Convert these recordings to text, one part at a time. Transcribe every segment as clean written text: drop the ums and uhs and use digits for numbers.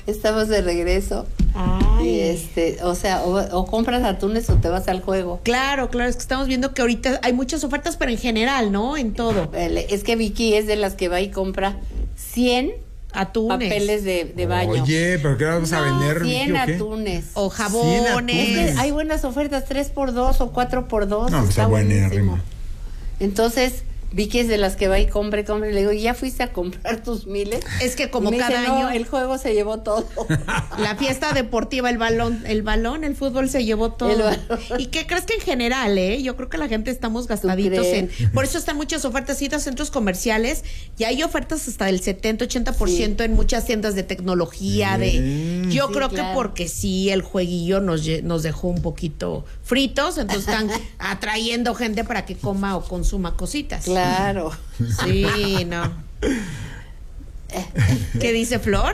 Estamos de regreso. Ay. Y o sea, o compras atunes o te vas al juego. Claro, es que estamos viendo que ahorita hay muchas ofertas, pero en general, ¿no? En todo. Es que Vicky es de las que va y compra 100 atunes. papeles de baño. Oye, ¿pero qué vamos a vender, 100 Vicky, o qué? atunes. O jabones. Es que hay buenas ofertas, 3x2 o 4x2. No, está buenísimo. buenérrimo. Entonces, Vicky es de las que va y compra. Y le digo, ¿ya fuiste a comprar tus miles? Es que como Y me cada dice, año. No, el juego se llevó todo. La fiesta deportiva, el balón, el fútbol se llevó todo. El balón. ¿Y qué crees que en general, yo creo que la gente estamos gastaditos por eso están muchas ofertas, ir a centros comerciales, y hay ofertas hasta del 70-80% en muchas tiendas de tecnología, yo Sí, creo claro. que porque sí, el jueguillo nos dejó un poquito fritos, entonces están atrayendo gente para que coma o consuma cositas. Claro. Sí, no. ¿Qué dice Flor?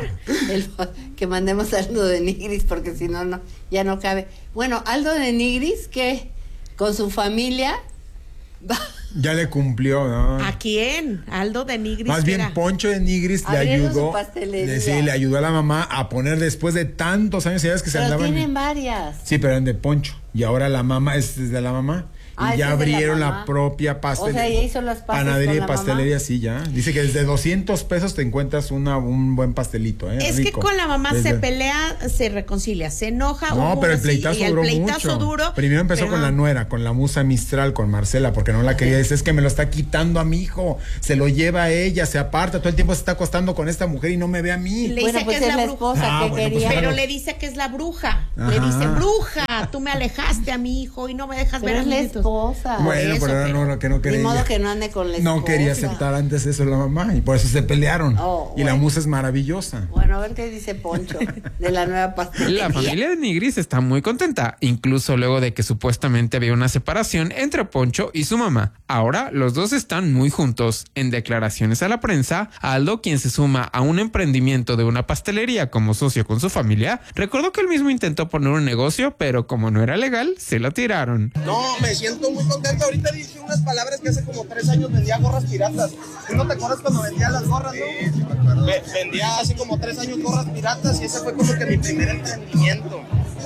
Que mandemos a Aldo de Nigris, porque si no, ya no cabe. Bueno, Aldo de Nigris, que con su familia va. Ya le cumplió, ¿no? ¿A quién? Aldo de Nigris. Más bien, mira. Poncho de Nigris le Abriendo ayudó. su pastelería. Sí, le ayudó a la mamá a poner después de tantos años, ¿sabes que se Pero andaban? tienen varias. Sí, pero eran de Poncho. Y ahora la mamá es de la mamá. Y ya esa es de abrieron la la mamá. propia pastelería. O sea, ella hizo las paces panadería con y la pastelería, sí, ya. Dice que desde 200 pesos te encuentras un buen pastelito, ¿eh? Es rico. que con la mamá Desde- se pelea, se reconcilia, se enoja. No, hubo pero el una pleitazo y el duró pleitazo mucho. duro. Primero empezó pero- con la nuera, con la musa Mistral, con Marcela, porque no la quería. Dice, es que me lo está quitando a mi hijo, se lo lleva a ella, se aparta, todo el tiempo se está acostando con esta mujer y no me ve a mí. Le Bueno, dice pues que es es la la esposa Ah, que bueno, pues quería. claro. Pero le dice que es la bruja. Ajá. Le dice, bruja, tú me alejaste a mi hijo y no me dejas Pero ver a es mis la nietos. esposa. Bueno, eso, pero pero- no, que no quería. Ni modo que no ande con la esposa. No quería aceptar antes eso la mamá y por eso se pelearon. Oh, y la bueno. musa es maravillosa. Bueno, a ver qué dice Poncho de la nueva pastelería. La familia de Nigris está muy contenta, incluso luego de que supuestamente había una separación entre Poncho y su mamá. Ahora los dos están muy juntos. En declaraciones a la prensa, Aldo, quien se suma a un emprendimiento de una pastelería como socio con su familia, recordó que él mismo intentó poner un negocio, pero como no era legal, se lo tiraron. No, me siento muy contento. Ahorita dije unas palabras que hace como 3 años vendía gorras piratas. ¿Tú no te acuerdas cuando vendía las gorras, no? Sí, me acuerdo. Vendía hace como 3 años gorras piratas y ese fue como que mi primer emprendimiento.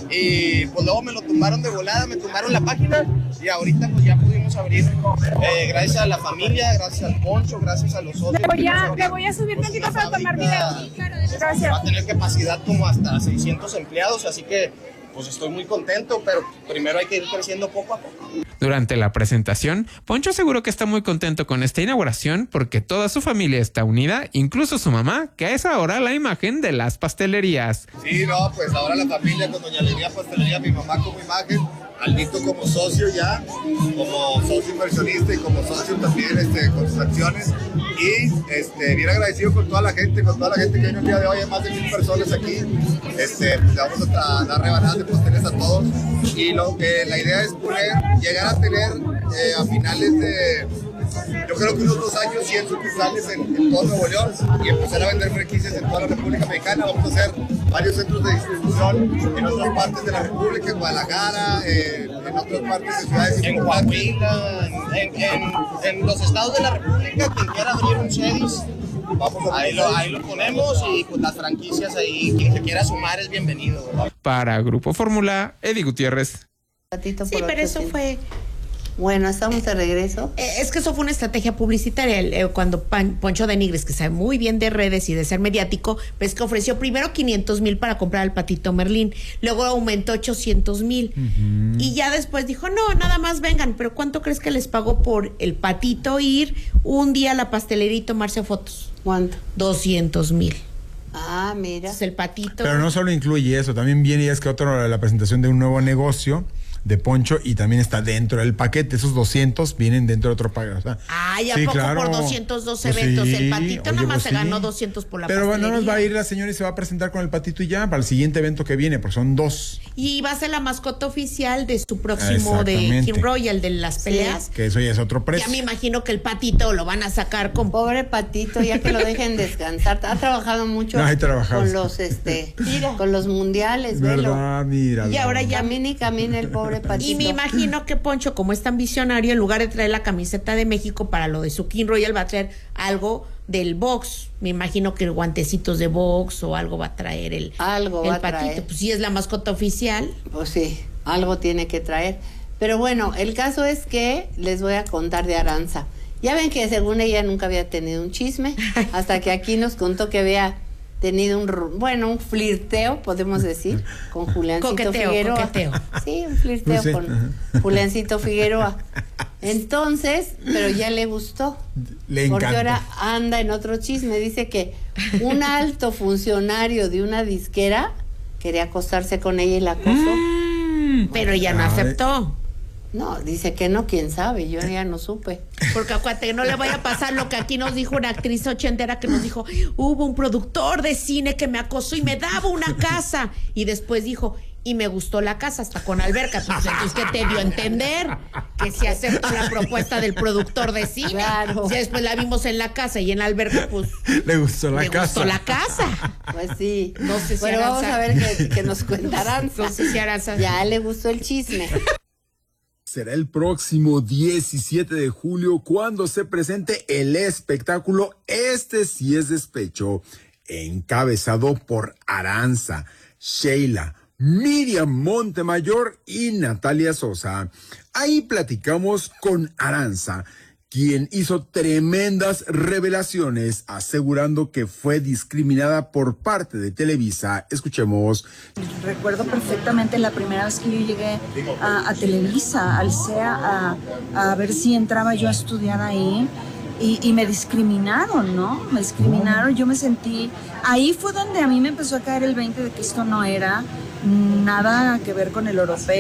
Y pues luego me lo tumbaron de volada, me tumbaron la página y ahorita pues ya pudimos abrir. Gracias a la familia, gracias al Poncho, gracias a los socios. Le voy a subir tantito para tomar video. Gracias. Va a tener capacidad como hasta 600 empleados, así que pues estoy muy contento, pero primero hay que ir creciendo poco a poco. Durante la presentación, Poncho aseguró que está muy contento con esta inauguración porque toda su familia está unida, incluso su mamá, que es ahora la imagen de las pastelerías. Sí, no, pues ahora la familia con Doña Alegría Pastelería, mi mamá como imagen, Aldito como socio ya, como socio inversionista y como socio también con sus acciones. Y bien agradecido con toda la gente que viene el día de hoy, hay más de 1000 personas aquí. Le vamos a dar rebanadas de pasteles a todos. Y la idea es llegar a tener a finales de, yo creo que unos 2 años, 100 sucursales en todo Nuevo León y empezar a vender franquicias en toda la República Mexicana. Vamos a hacer varios centros de distribución en otras partes de la República, en Guadalajara, en otras partes de ciudades en importantes. Coahuila, en los estados de la República, quien quiera abrir un Chedis, ahí lo ponemos y pues las franquicias ahí, quien se quiera sumar es bienvenido, ¿verdad? Para Grupo Fórmula, Eddie Gutiérrez. Ratito Sí, por pero eso 800. fue... Bueno, estamos de regreso. Es que eso fue una estrategia publicitaria. Cuando Poncho de Nigris, que sabe muy bien de redes y de ser mediático, pues que ofreció primero 500,000 para comprar al patito Merlín, luego aumentó 800,000 y ya después dijo, no, nada más vengan, pero ¿cuánto crees que les pagó por el patito ir un día a la pastelería y tomarse fotos? ¿Cuánto? 200,000. Ah, mira. Entonces el patito... Pero no solo incluye eso, también viene ya es que la presentación de un nuevo negocio de Poncho y también está dentro del paquete. Esos 200 vienen dentro de otro paquete. O sea, Ay, ¿a sí, poco claro. por 202 Pues eventos? sí, El patito oye, nada más pues se sí. ganó 200 por la Pero pastelería. bueno, nos va a ir la señora y se va a presentar con el patito y ya para el siguiente evento que viene, porque son 2. Y va a ser la mascota oficial de su próximo de Exactamente. King Royal, de las peleas. Que eso ya es otro precio. Ya me imagino que el patito lo van a sacar con... Pobre patito, ya que lo dejen descansar. Ha trabajado mucho No, hay trabajado. con los con los mundiales, velo. ¿Verdad? Mira. Y ahora ya... Camina y camina el pobre. pobre Patito. Y me imagino que Poncho, como es tan visionario, en lugar de traer la camiseta de México para lo de su King Royal, va a traer algo del box. Me imagino que guantecitos de box o algo va a traer el Algo va a Patito. traer. Pues sí es la mascota oficial. Pues sí, algo tiene que traer. Pero bueno, el caso es que les voy a contar de Aranza. Ya ven que según ella nunca había tenido un chisme, hasta que aquí nos contó que había tenido un flirteo, podemos decir, con Juliancito Figueroa. Coqueteo. Sí, un flirteo Sí. con Juliancito Figueroa. Entonces, pero ya le gustó. Le Porque encanta. ahora anda en otro chisme. Dice que un alto funcionario de una disquera quería acostarse con ella y la acosó. Pero ella no Ay. aceptó. No, dice que no, quién sabe, yo ya no supe. Porque acuérdate que no le vaya a pasar lo que aquí nos dijo una actriz ochentera que nos dijo, hubo un productor de cine que me acosó y me daba una casa. Y después dijo, y me gustó la casa hasta con alberca. Pues entonces, ¿qué te dio a entender? Que si aceptó la propuesta del productor de cine. Claro. Si después la vimos en la casa y en la alberca, pues Le gustó la le casa. gustó la casa. Pues sí. No sé si Bueno, vamos Aranza- a ver que nos cuenta Aranza. No sé si Aranza- Ya le gustó el chisme. Será el próximo 17 de julio cuando se presente el espectáculo Este sí es despecho, encabezado por Aranza, Sheila, Miriam Montemayor y Natalia Sosa. Ahí platicamos con Aranza, quien hizo tremendas revelaciones asegurando que fue discriminada por parte de Televisa. Escuchemos. Recuerdo perfectamente la primera vez que yo llegué a Televisa, al CEA, a ver si entraba yo a estudiar ahí. Y me discriminaron, ¿no? Me discriminaron, yo me sentí... Ahí fue donde a mí me empezó a caer el 20 de que esto no era nada que ver con el europeo.